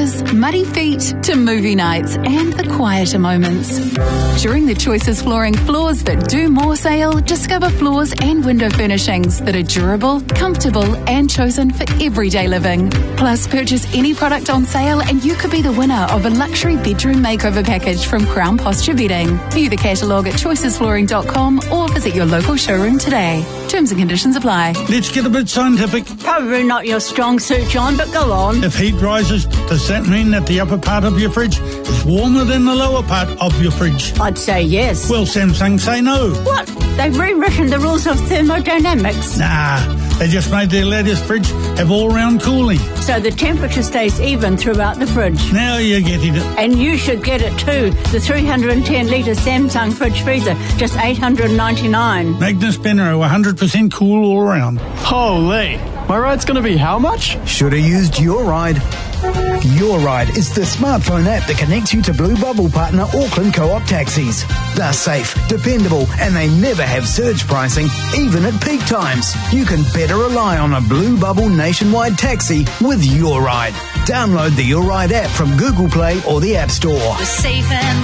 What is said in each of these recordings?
beaches, muddy feet, to movie nights and the quieter moments. During the Choices Flooring Floors That Do More sale, discover floors and window furnishings that are durable, comfortable and chosen for everyday living. Plus, purchase any product on sale and you could be the winner of a luxury bedroom makeover package from Crown Posture Bedding. View the catalogue at choicesflooring.com or visit your local showroom today. Terms and conditions apply. Let's get a bit scientific. Probably not your strong suit, John, but go on. If heat rises, does that mean that the upper part of your fridge is warmer than the lower part of your fridge? I'd say yes. Well, Samsung say no. What? They've rewritten the rules of thermodynamics. Nah, they just made their latest fridge have all-round cooling. So the temperature stays even throughout the fridge. Now you're getting it. And you should get it too. The 310-litre Samsung fridge freezer, just $899. Magnus Benro, 100% cool all around. Holy, my ride's going to be how much? Should have used Your Ride. Your Ride is the smartphone app that connects you to Blue Bubble partner Auckland Co-op taxis. They're safe, dependable, and they never have surge pricing, even at peak times. You can better rely on a Blue Bubble nationwide taxi with Your Ride. Download the Your Ride app from Google Play or the App Store. We're safe and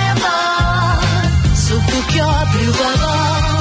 reliable, so book your Blue Bubble.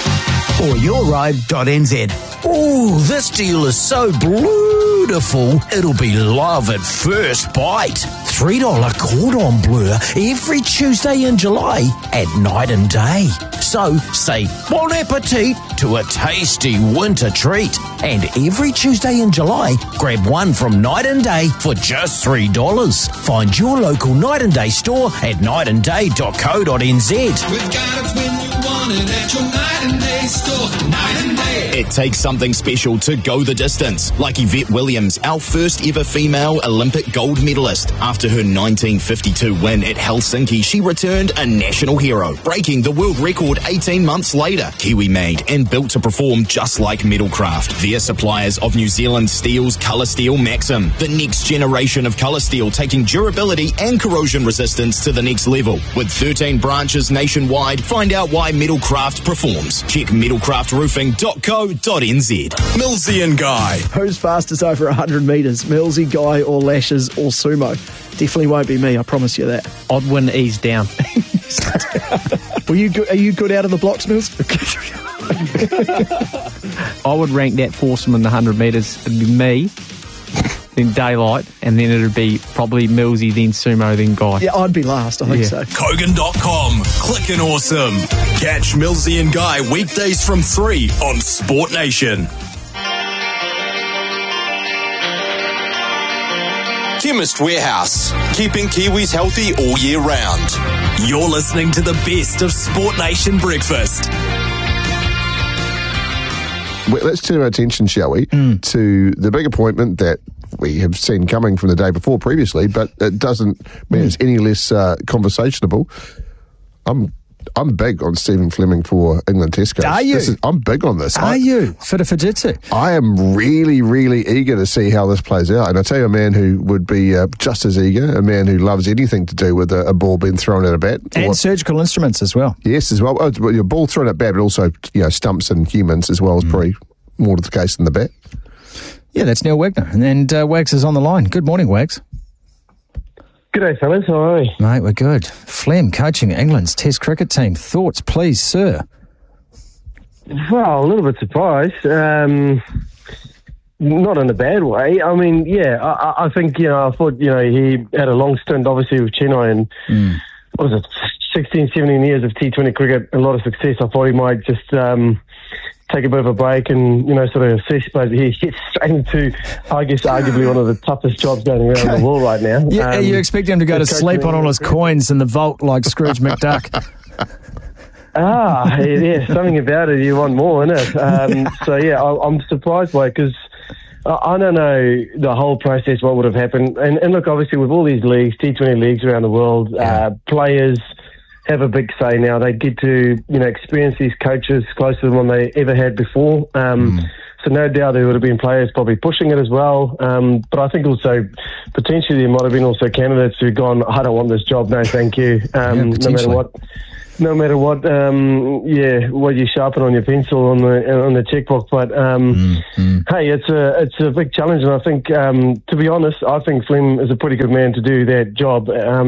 Or yourride.nz. Ooh, this deal is so beautiful, it'll be love at first bite. $3 cordon bleu every Tuesday in July at night and day. So say bon appetit to a tasty winter treat. And every Tuesday in July, grab one from Night and Day for just $3. Find your local Night and Day store at nightandday.co.nz. We've got it when you want it at your Night and Day store. Night and Day. It takes something special to go the distance, like Yvette Williams, our first ever female Olympic gold medalist. After her 1952 win at Helsinki, she returned a national hero, breaking the world record 18 months later. Kiwi made and built to perform just like Metalcraft. They're suppliers of New Zealand Steel's Colour Steel Maxim, the next generation of colour steel, taking durability and corrosion resistance to the next level. With 13 branches nationwide, find out why Metalcraft performs. Check metalcraftroofing.co.nz. Millsy and Guy. Who's fastest over 100 metres? Millsy, Guy, or Lashes, or Sumo? Definitely won't be me, I promise you that. Odwin, ease down. Are you good out of the blocks, Mills? I would rank that foursome in the 100 metres. It'd be me, then Daylight, and then it'd be probably Millsy, then Sumo, then Guy. Yeah, I'd be last, I think so. Kogan.com. Clickin' awesome. Catch Millsy and Guy weekdays from 3 on Sport Nation. Chemist Warehouse, keeping Kiwis healthy all year round. You're listening to the best of Sport Nation breakfast. Well, let's turn our attention, shall we, to the big appointment that we have seen coming from the day before previously, but it doesn't mean it's any less conversationable. I'm big on Stephen Fleming for England Test coach. Are you? I'm big on this. Are you? For the Fujitsu? I am really, really eager to see how this plays out. And I tell you, a man who would be just as eager, a man who loves anything to do with a ball being thrown at a bat. And surgical instruments as well. Yes, as well. Your ball thrown at bat, but also stumps and humans as well is probably more to the case than the bat. Yeah, that's Neil Wagner. And Wags is on the line. Good morning, Wags. G'day, fellas. How are you? Mate, we're good. Flem coaching England's Test cricket team. Thoughts, please, sir? Well, a little bit surprised. Not in a bad way. I mean, I think, I thought, he had a long stint, obviously, with Chennai and, 16, 17 years of T20 cricket, a lot of success. I thought he might just take a bit of a break and, sort of assess, but he gets straight into, I guess, arguably one of the toughest jobs going around the world right now. Yeah, you expect him to go to sleep on all his coins in the vault like Scrooge McDuck. Yeah, something about it, you want more, innit? I'm surprised by it because I don't know the whole process, what would have happened. And look, obviously, with all these leagues, T20 leagues around the world, players have a big say now. They get to, experience these coaches closer than one they ever had before. So no doubt there would have been players probably pushing it as well. But I think also potentially there might have been also candidates who've gone, I don't want this job, no thank you. No matter no matter what, what you sharpen on your pencil on the checkbook. But hey, it's a big challenge, and I think, to be honest, I think Flem is a pretty good man to do that job.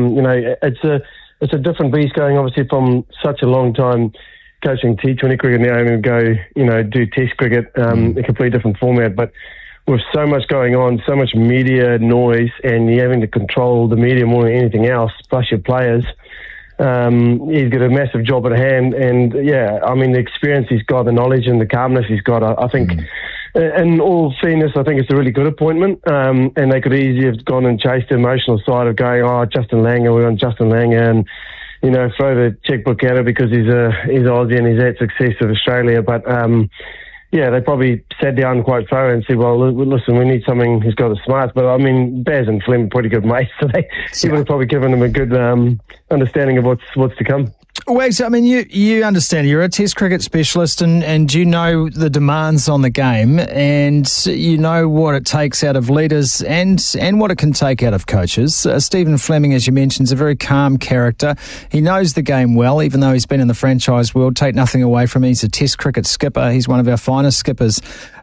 It's a different beast going, obviously, from such a long time coaching T20 cricket now and go, do Test cricket, a completely different format. But with so much going on, so much media noise, and you having to control the media more than anything else, plus your players, he's got a massive job at hand. And the experience he's got, the knowledge and the calmness he's got, I think, in all fairness, I think it's a really good appointment. And they could easily have gone and chased the emotional side of going, Justin Langer, we're on Justin Langer, and throw the checkbook at it because he's Aussie and he's had success with Australia. But they probably sat down quite thorough and said, well, listen, we need something who's got the smarts. But I mean, Baz and Flem are pretty good mates, so he would have probably given them a good understanding of what's to come. Wags, I mean, you understand, you're a Test cricket specialist and you know the demands on the game, and you know what it takes out of leaders and what it can take out of coaches. Stephen Fleming, as you mentioned, is a very calm character. He knows the game well, even though he's been in the franchise world. Take nothing away from him. He's a Test cricket skipper. He's one of our finest skippers.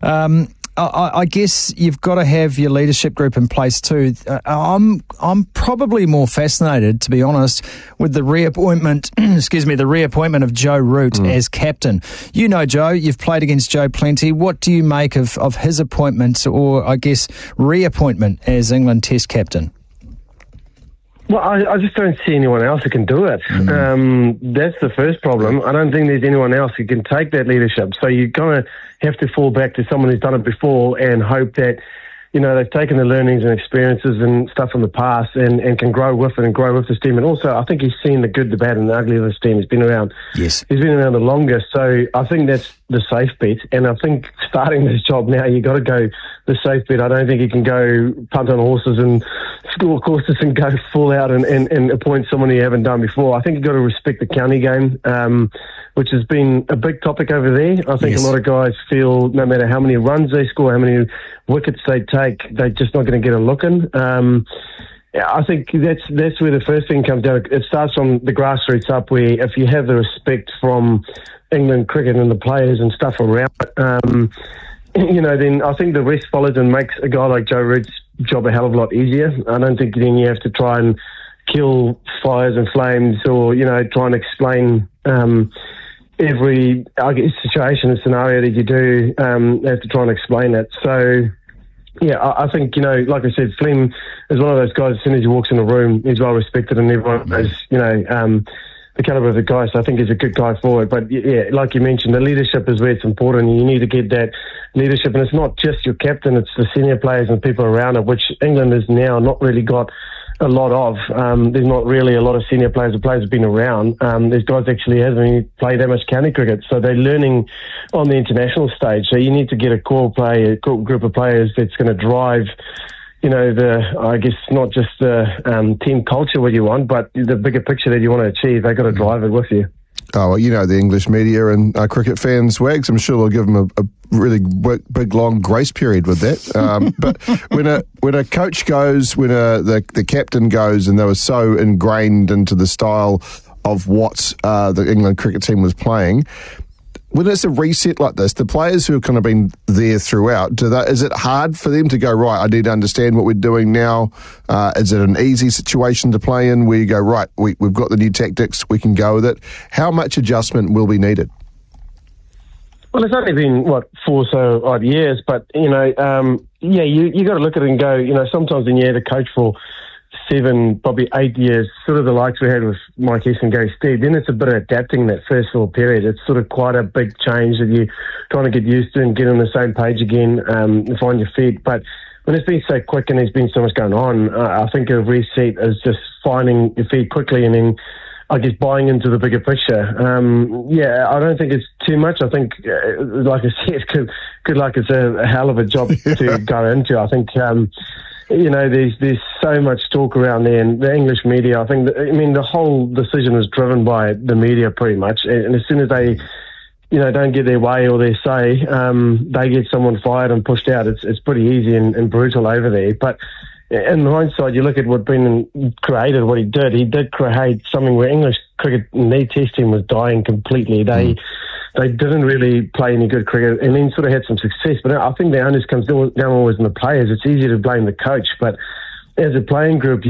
I guess you've got to have your leadership group in place too. I'm probably more fascinated, to be honest, with the reappointment of Joe Root as captain. You know Joe, you've played against Joe plenty. What do you make of his appointment, or I guess reappointment as England Test captain? Well, I just don't see anyone else who can do it. That's the first problem. I don't think there's anyone else who can take that leadership. So you're going to have to fall back to someone who's done it before and hope that, they've taken the learnings and experiences and stuff from the past and can grow with it and grow with this team. And also, I think he's seen the good, the bad, and the ugly of this team. He's been around. Yes. He's been around the longest. So I think that's the safe bet. And I think starting this job now, you got to go the safe bet. I don't think you can go punt on horses and score courses and go full out and appoint someone you haven't done before. I think you've got to respect the county game, which has been a big topic over there. I think a lot of guys feel no matter how many runs they score, how many wickets they take, they're just not going to get a look in. I think that's where the first thing comes down. It starts from the grassroots up, where if you have the respect from England cricket and the players and stuff around it, then I think the rest follows and makes a guy like Joe Root's job a hell of a lot easier. I don't think then you have to try and kill fires and flames or, try and explain every situation and scenario that you do, have to try and explain it. So, I think, like I said, Flem is one of those guys, as soon as he walks in a room, he's well respected and everyone knows, the caliber of the guy, so I think he's a good guy for it. But, like you mentioned, the leadership is where it's important. You need to get that leadership, and it's not just your captain, it's the senior players and people around it, which England has now not really got a lot of. There's not really a lot of senior players. The players have been around. There's guys actually haven't played that much county cricket, so they're learning on the international stage. So you need to get a core group of players that's going to drive, I guess not just the team culture what you want, but the bigger picture that you want to achieve. They've got to drive it with you. Oh, well, the English media and cricket fans, Wags, I'm sure they'll give them a really big, long grace period with that. But when a coach goes, when the captain goes, and they were so ingrained into the style of what the England cricket team was playing, when it's a reset like this, the players who have kind of been there throughout, is it hard for them to go, right, I need to understand what we're doing now? Is it an easy situation to play in where you go, right, we've got the new tactics, we can go with it? How much adjustment will be needed? Well, it's only been, 4 so odd years, but, you got to look at it and go, sometimes when you had a coach for 7, probably 8 years, sort of the likes we had with Mike Hess and Gary Stead, then it's a bit of adapting that first little period. It's sort of quite a big change that you're trying to get used to and get on the same page again and find your feet. But when it's been so quick and there's been so much going on, I think a reset is just finding your feet quickly and then, I guess, buying into the bigger picture. I don't think it's too much. I think, like I said, good luck. It's a hell of a job to go into. I think, there's so much talk around there, and the English media, the whole decision is driven by the media pretty much. And as soon as they, don't get their way or their say, they get someone fired and pushed out. It's pretty easy and brutal over there. But in hindsight, you look at what Brendan created, what he did. He did create something where English cricket in their test team was dying completely. They didn't really play any good cricket, and then sort of had some success. But I think the onus comes down always on the players. It's easier to blame the coach, but as a playing group,